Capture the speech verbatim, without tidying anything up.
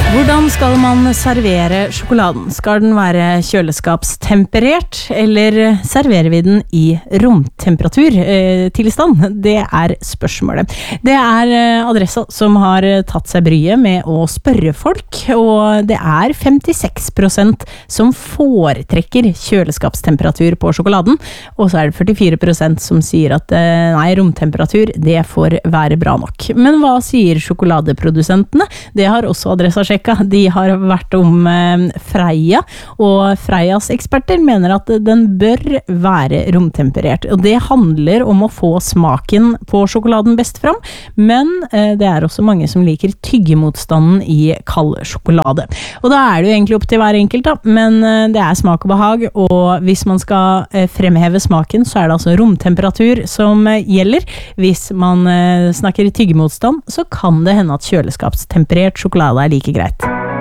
Hvordan skal man servere sjokoladen? Skal den være kjøleskapstemperert, eller serverer vi den i romtemperatur eh, tilstand? Det er spørsmålet. Det er eh, Adressa som har tatt seg bryet med å spørre folk, og det er femtiseks prosent som foretrekker kjøleskapstemperatur på sjokoladen, og så er det førtifire prosent som sier at eh, nei, romtemperatur, det får være bra nok. Men hva sier sjokoladeprodusentene? Det har også Adressa sjekket. De har vært om eh, Freia, og Freias eksperter mener at den bør være romtemperert. Og det handler om å få smaken på sjokoladen best fram, men eh, det er også mange som liker tyggemotstanden i kald sjokolade. Og da er det jo egentlig opp til hver enkelt, da, men eh, det er smak og behag, og hvis man skal eh, fremheve smaken, så er det altså romtemperatur som eh, gjelder. Hvis man eh, snakker tyggemotstand, så kan det hende at kjøleskapstemperert sjokolade er like greit.